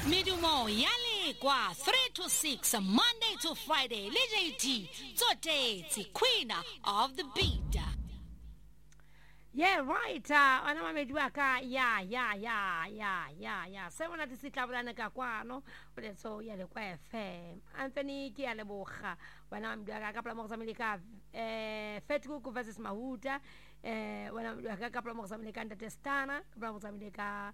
Midumo yale kwa 3 to 6 Monday to Friday. LJT Tsotetsi, Queen of the Beat. Yeah, right. Ana mamedwaka ya. Sebona tisitlabulana ka kwano. Ule so ya le kwa FM. Anthony ki ale boga. Bana mamedwaka ka pla mo tsameleka Facebook versus Mahuta. Wana mamedwaka ka pla mo tsameleka Ntatestana, ka pla mo tsameleka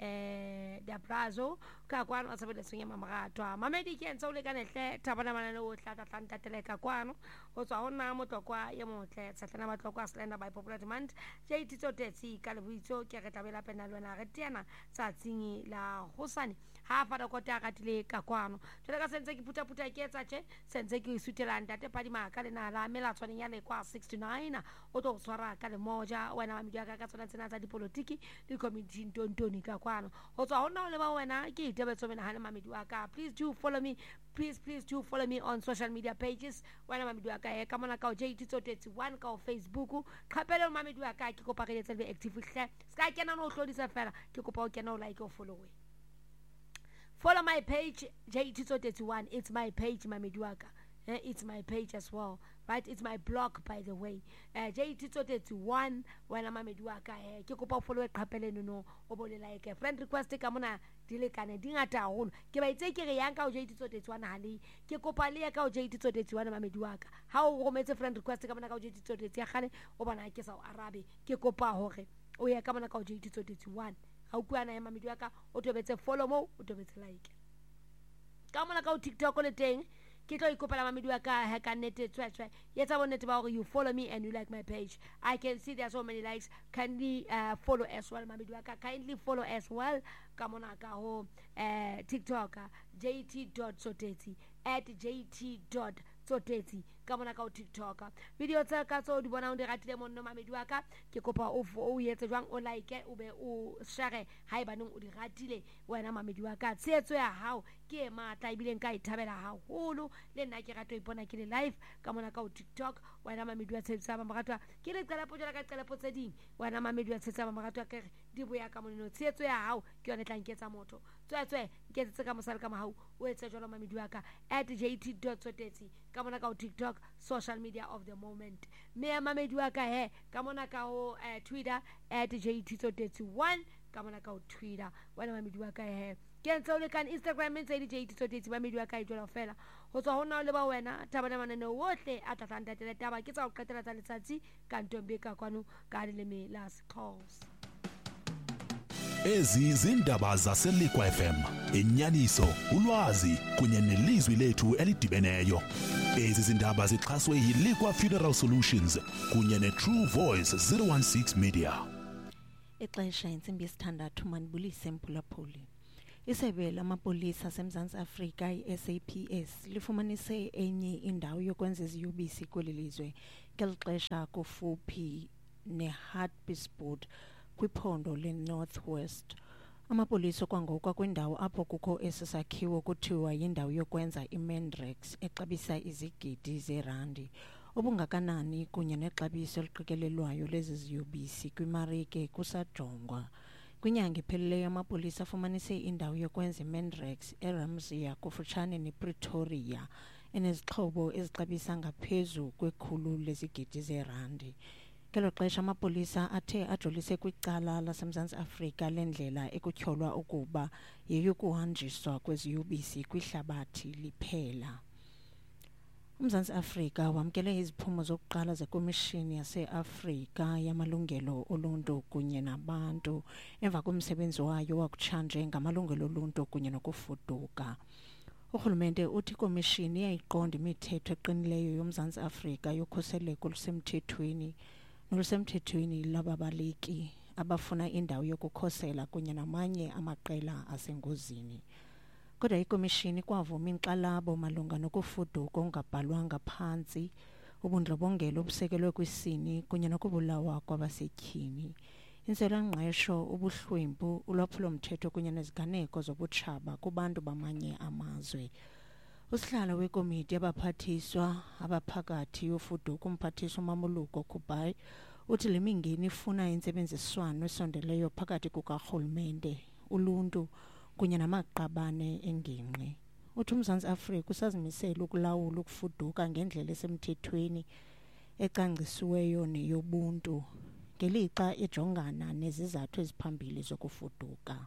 Dabrazo ka kwano asabele sunya mamagatwa. Mamedi ke ntse o le ka nehle tabana manane o tla tateleka kwano. O tswa hona motokwa ye motle tsatlana batlokwa slender by popular demand. JT Tsotetsi ka lebuitso ke re tabela pena lwana re tiana tsa tsingi la hosane ha fa kota ka tile ka kwano tšela ka sentse ke puta ke etsa tše sentse ke isutela ntate padima ka lena la mela tshwaneng ya le kwa 69 o tlo swara ka le moja wena wa media ka tsona tsena tsa dipolitiki di committee ntontoni ka kwano ho tswa hona le ba wena ke itebetso mena ha le mamedi wa ka. Please do follow me. Please do follow me on social media pages. Wena mamedi wa ka ka mona ka JT Tsotetsi 1 ka Facebook khapelo mamedi wa ka ke kopa ke letse le active hle ska kena no hlodisa fela ke kopa o kena o like o follow. Follow my page JT Tsotetsi 1. It's my page mamedi wa ka. It's my page as well, right? It's my blog, by the way. JT Tsotetsi 1 wena mamedi wa ka ke kopa o follow khapele no o bole like friend request ka mona dilekane dingata holo ke ba itse ke re yang ka o JT Tsotetsi 1 hali ke kopa le ka o JT Tsotetsi 1 mamedi wa ka ha o rometse friend request ka mona ka o JT Tsotetsi ya gane o bona ke sa o arabe ke kopa hore o ye ka mona ka o JT Tsotetsi 1 ha o kuana ya mamedi wa ka o tobetse follow mo o tobetse like ka mona ka o TikTok le teng ke tlo ikopela mamedi wa ka ha ka nete tswetswe yetsa bonete ba hore you follow me and you like my page. I can see there are so many likes. Kindly follow as well mamedi wa ka. Kindly follow as well ka mona ka ho TikTok jt.tsotetsi @jt.tsotetsi ka mona ka o TikTok video tsa ka tso di bona o di ratile monno mamedi wa ka ke kopa o yetse jwang o like o be o share ha eba neng o di ratile wena mamedi wa ka tsetso ya hao ke e matla ibile nka ithabela haholo le nna ke rato ipona ke le live ka mona ka o TikTok wena mamedi wa tsetsa mamagatwa ke le qala potjela ka qala potse ding wena mamedi wa tsetsa mamagatwa ke di boya ka monno tsetso ya hao ke yone tla nketsa motho tswetswe ke tsetsa ka mosala ka mahau o etsa jwalo mamedi wa ka @jt.tsotetsi ka mona ka o TikTok social media of the moment. Me mamedi wa ka ka mona ka o Twitter @jt.tsotetsi1 ka mona ka o Twitter wena mamedi wa ka ke ntse o le kan Instagram ntse di JT Tsotetsi mamedi wa ka e jwalo fela ho tswa hona le ba wena tabana manane ohle a tlatlang tatele taba ke tsa o qetela tsa letsatsi ka ntombe ka kwano ka le me last calls. Ezi zindaba zaseLikwa FM, inyaniso, ulwazi kunye nelizwi lethu elidibeneyo. Ezi zindaba zixhaswe yiLikwa Funeral Solutions kunye neTrue Voice 016 Media. Ixesha intsimbi yesithandathu manibulise mphulaphuli. Isebe lamapolisa aseMzantsi Afrika iSAPS lifumanise enye indawo yokwenza iziyobisi kweli lizwe ngelixesha kufuphi neHartbeespoort kwiphondo leNorthwest. Amapolisa kwangoku kwindawo apho kukho esi sakhiwo kuthiwa yindawo yokwenza iMandrex exabisa izigidi zerandi obungakanani kunye nexabiso eliqikelelwayo lezi ziyobisi kwimarike kusajongwa. Kwinyanga ephelileyo amapolisa afumanise indawo yokwenza iMandrex eRamsey kufutshane nePretoria enezixhobo ezixabisa ngaphezu kwekhulu lezigidi zerandi. Ngelo xesha amapolisa athe ajolise kwicala laseMzantsi Afrika lendlela ekutyholwa ukuba yeyokuhanjiswa kweziyobisi kwihlabathi liphela. uMzantsi Afrika wamkele iziphumo zokuqala zekomishini yaseAfrika yamalungelo oluntu kunye nabantu emva komsebenzi wayo wakutshanje ngamalungelo oluntu kunye nokufuduka. Urhulumente uthi komishini yayiqonda imithetho eqinileyo yoMzantsi Afrika yokhuseleko olusemthethweni lababaleki abafuna indawo yokukhosela kunye namanye amaqela asengozini. Kodwa ikomishini kwavuma inkxalabo malunga nokufuduka ongabhalwanga phantsi, ubundlobongela obusekelwe kwisini kunye nokubulawa kwabasetyhini, intswelangqesho, ubuhlwempu, ulwaphulo-mthetho kunye neziganeko zobutshaba kubantu bamanye amazwe. Usihlalo wekomiti yabaphathiswa abaphakathi yofuduko umphathiswa uMamuluko Kubai uthi le mingeni ifuna intsebenziswano esondeleyo phakathi kukarhulumente, uluntu kunye namaqabane engingqi. Uthi uMzantsi Afrika usazimisela ukulawula ukufuduka ngendlela esemthethweni ecangcisiweyo neyobuntu ngelixa ejongana nezizathu eziphambili zokufuduka.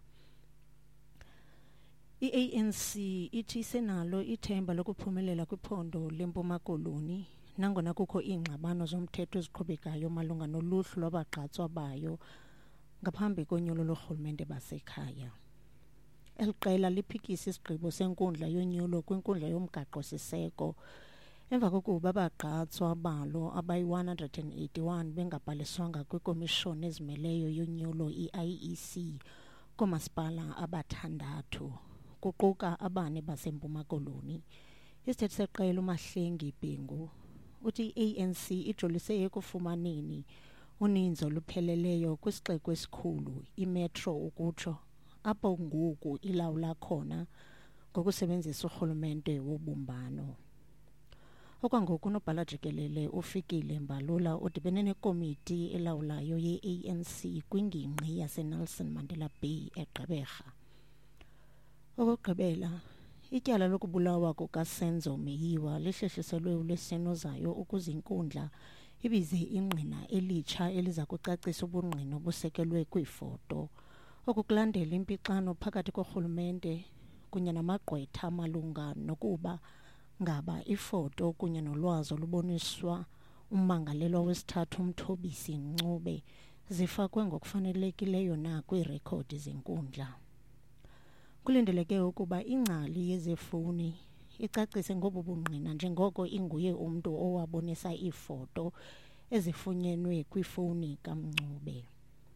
I-ANC ithi isenalo ithemba lokuphumelela kwiphondo leMpuma Koloni nangona kukho iingxabano zomthetho eziqhubekayo malunga noluhlu lwabagqatswa bayo ngaphambi konyulo lorhulumente basekhaya. Eli qela liphikisa isigqibo senkundla yonyulo kwinkundla yomgaqo-siseko emva kokuba abagqatswa balo abayi-181 bengabhaliswanga kwikomishoni ezimeleyo yonyulo i-IEC koomasipala abathandathu, kuquka abane baseMpuma Koloni. Isithethi seqela uMahlengi Bhengu uthi i-ANC ijolise ekufumaneni uninzi olupheleleyo kwisixeko esikhulu, imetro ukutsho, apho ngoku ilawula khona ngokusebenzisa urhulumente wobumbano. Okwangoku unobhala jikelele uFikile Mbalula udibene nekomiti elawulayo ye-ANC kwingingqi yaseNelson Mandela Bay eGqeberha. Okugqibela, ityala lokubulawa kukaSenzo Meyiwa lihlehliselwe uLwesine zayo ukuze inkundla ibize ingqina elitsha eliza kucacisa ubungqina obusekelwe kwiifoto. Okukulandela impixano phakathi korhulumente kunye namagqwetha malunga nokuba ngaba ifoto kunye nolwazi oluboniswa ummangalelwa wesithathu uMthobisi Ncube zifakwe ngokufanelekileyo na kwiirekhodi zenkundla. Kulindeleke ukuba ingcali yezefowuni icacise ngobu bungqina njengoko inguye umntu owabonisa iifoto ezifunyenwe kwifowuni kaMncube.